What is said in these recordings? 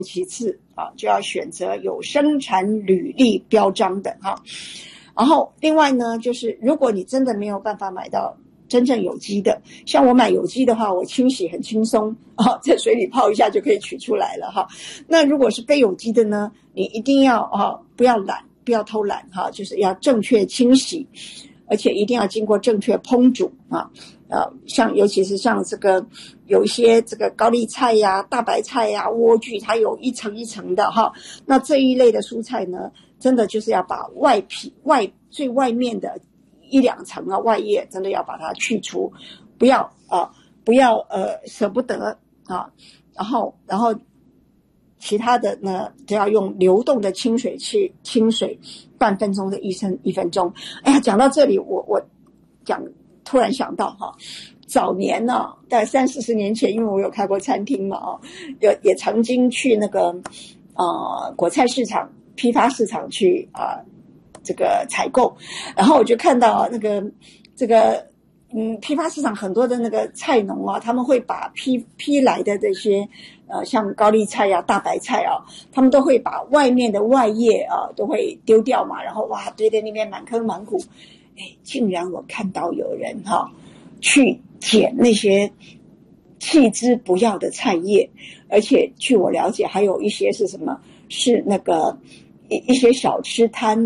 其次就要选择有生产履历标章的然后另外呢，就是如果你真的没有办法买到真正有机的，像我买有机的话，我清洗很轻松在水里泡一下就可以取出来了那如果是非有机的呢，你一定要不要懒，不要偷懒就是要正确清洗，而且一定要经过正确烹煮像尤其是像这个有一些这个高丽菜呀、大白菜呀、莴苣，它有一层一层的那这一类的蔬菜呢，真的就是要把外皮最外面的1-2层外叶真的要把它去除，不要舍不得然后其他的呢，就要用流动的清水去清水半分钟的1分钟。哎呀，讲到这里我突然想到早年呢，大概30-40年前，因为我有开过餐厅嘛也曾经去那个果菜市场、批发市场去这个采购，然后我就看到这个批发市场很多的那个菜农他们会把批来的这些像高丽菜大白菜他们都会把外面的外叶都会丢掉嘛，然后堆在那边满坑满谷。竟然我看到有人去捡那些弃之不要的菜叶，而且据我了解还有一些是什么，是那个一些小吃摊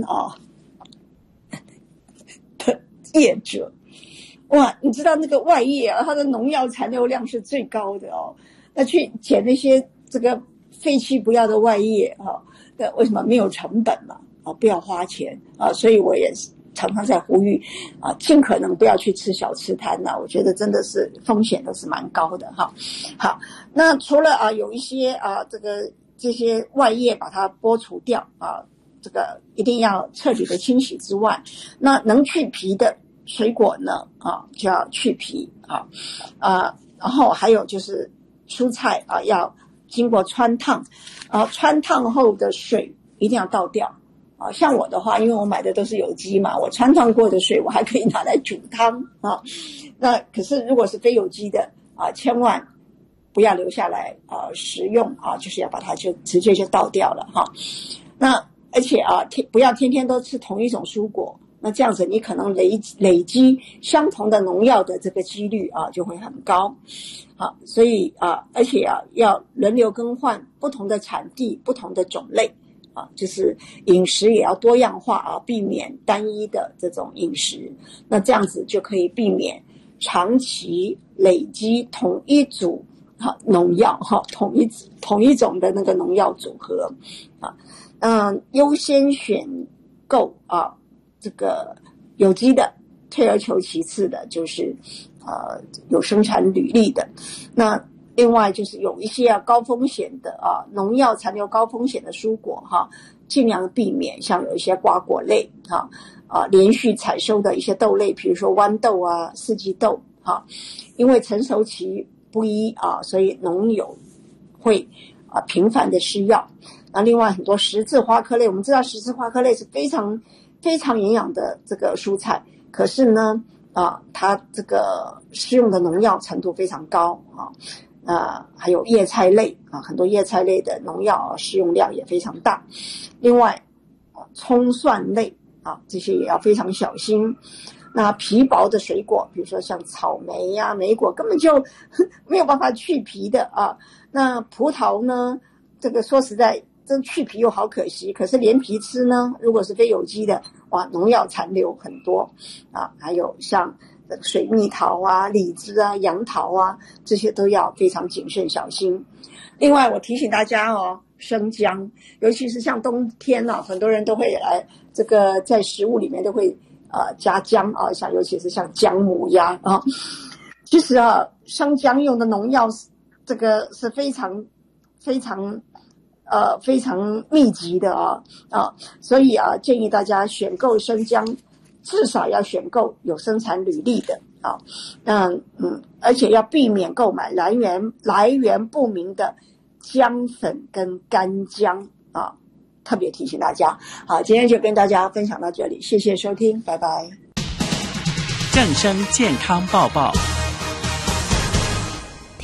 的业者。你知道那个外叶它的农药残留量是最高的那去捡那些这个废弃不要的外叶那为什么？没有成本嘛不要花钱所以我也是常常在呼吁尽可能不要去吃小吃摊我觉得真的是风险都是蛮高的好，那除了有一些这些外叶把它剥除掉这个一定要彻底的清洗之外，那能去皮的水果呢就要去皮然后还有就是蔬菜要经过汆烫汆烫后的水一定要倒掉像我的话，因为我买的都是有机嘛，我汆烫过的水我还可以拿来煮汤那可是如果是非有机的千万不要留下来食用就是要把它就直接就倒掉了那而且不要天天都吃同一种蔬果，那这样子你可能累积相同的农药的这个几率就会很高所以而且要轮流更换不同的产地、不同的种类就是饮食也要多样化避免单一的这种饮食，那这样子就可以避免长期累积同一组农药同一种的那个农药组合优先选购这个有机的，退而求其次的就是有生产履历的。那另外就是有一些高风险的农药残留高风险的蔬果尽量避免，像有一些瓜果类连续采收的一些豆类，比如说豌豆四季豆因为成熟期不一所以农友会频繁的施药。那另外很多十字花科类，我们知道十字花科类是非常非常营养的这个蔬菜，可是呢它这个施用的农药程度非常高还有叶菜类很多叶菜类的农药施用量也非常大。另外葱蒜类这些也要非常小心。那皮薄的水果，比如说像草莓莓果，根本就没有办法去皮的那葡萄呢，这个说实在真去皮又好可惜，可是连皮吃呢，如果是非有机的农药残留很多还有像水蜜桃李子杨桃这些都要非常谨慎小心。另外我提醒大家生姜，尤其是像冬天很多人都会来这个在食物里面都会加姜像尤其是像姜母鸭其实生姜用的农药这个是非常非常非常密集的所以建议大家选购生姜至少要选购有生产履历的而且要避免购买来源不明的姜粉跟干姜特别提醒大家。好，今天就跟大家分享到这里，谢谢收听，拜拜。 正声健康报报。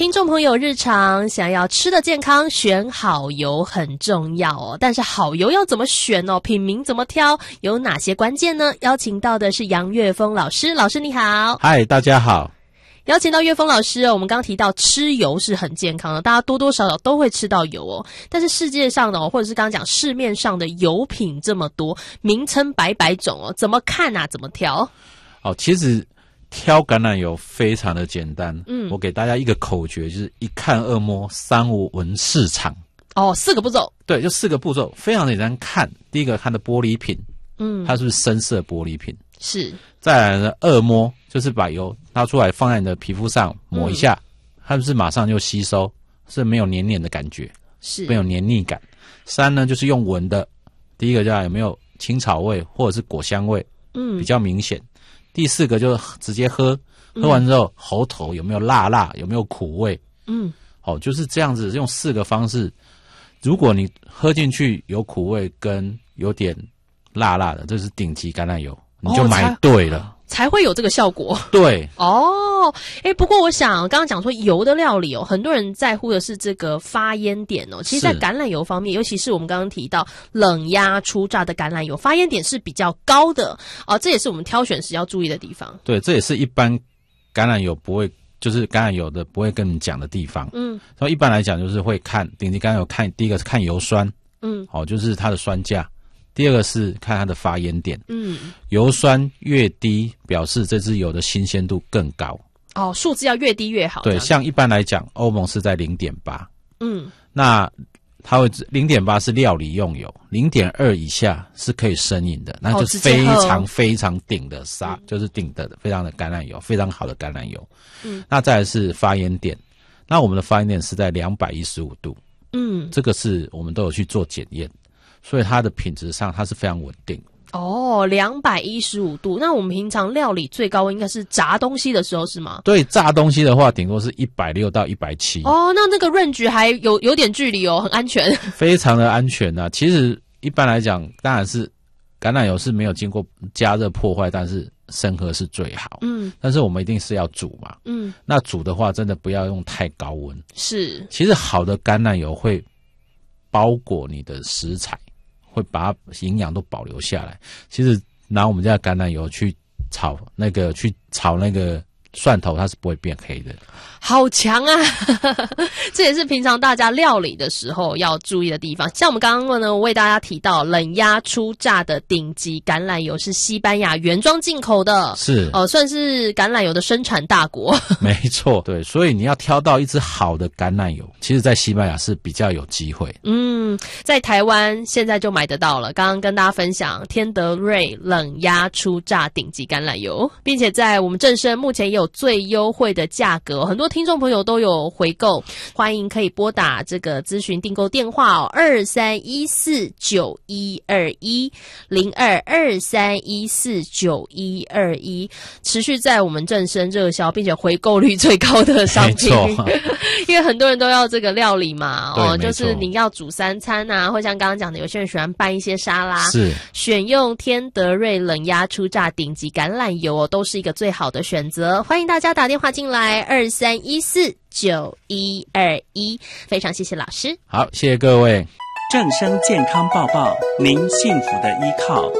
听众朋友日常想要吃的健康，选好油很重要哦。但是好油要怎么选哦？品名怎么挑？有哪些关键呢？邀请到的是杨岳峰老师，老师你好。 嗨，大家好。 邀请到岳峰老师哦，我们刚刚提到吃油是很健康的，大家多多少少都会吃到油哦。但是世界上的或者是刚刚讲市面上的油品这么多，名称百百种哦，怎么看啊？怎么挑？ 其实挑橄榄油非常的简单。我给大家一个口诀，就是一看二摸三闻四尝。 4个步骤。 对，就4个步骤，非常简单。看第一个，看的玻璃瓶，它是不是深色玻璃瓶？ 是。 再来呢，二摸就是把油拿出来放在你的皮肤上抹一下，它是不是马上就吸收，是没有黏黏的感觉， 是没有黏腻感。3呢，就是用闻的，第一个叫有没有青草味或者是果香味，比较明显。第4个就是直接喝，喝完之后喉头有没有辣，有没有苦味，就是这样子，用4个方式。如果你喝进去有苦味跟有点辣的，这是顶级橄榄油，你就买对了， 才会有这个效果。 对。 不过我想刚刚讲说油的料理很多人在乎的是这个发烟点其实在橄榄油方面，尤其是我们刚刚提到冷压初榨的橄榄油，发烟点是比较高的这也是我们挑选时要注意的地方。 对，这也是一般橄榄油不会，就是橄榄油的不会跟你讲的地方。所以一般来讲就是会看顶级橄榄油，看第一个是看油酸，就是它的酸价。第二个是看它的发烟点，油酸越低，表示这支油的新鲜度更高。 数字要越低越好。 对，像一般来讲，欧盟是在 0.8，那它会 0.8 是料理用油，0.2 以下是可以生饮的，那就是非常非常顶的就是顶的非常的橄榄油，非常好的橄榄油。那再来是发烟点，那我们的发烟点是在215度，这个是我们都有去做检验。所以它的品质上它是非常稳定。 215度，那我们平常料理最高温应该是炸东西的时候是吗？ 对，炸东西的话顶多是160到170。 那个range还有点距离很安全。 非常的安全啊。其实一般来讲，当然是橄榄油是没有经过加热破坏，但是生喝是最好。但是我们一定是要煮嘛。那煮的话真的不要用太高温。 是。 其实好的橄榄油会包裹你的食材，会把它营养都保留下来。其实拿我们家的橄榄油去炒那个蒜头，它是不会变黑的。 好强啊这也是平常大家料理的时候要注意的地方。像我们刚刚呢为大家提到冷压初榨的顶级橄榄油是西班牙原装进口的， 是算是橄榄油的生产大国。 没错，对，所以你要挑到一支好的橄榄油，其实在西班牙是比较有机会。 在台湾现在就买得到了，刚刚跟大家分享天德瑞冷压初榨顶级橄榄油，并且在我们正声目前也有最优惠的价格，很多听众朋友都有回购，欢迎可以拨打这个咨询订购电话231491210223149121，持续在我们正声热销，并且回购率最高的商品。因为很多人都要这个料理嘛，就是你要煮3餐啊，或像刚刚讲的，有些人喜欢拌一些沙拉， 是选用天德瑞冷压初榨顶级橄榄油都是一个最好的选择。欢迎大家打电话进来23149121，非常谢谢老师。 好，谢谢各位。 正声健康报报，您幸福的依靠。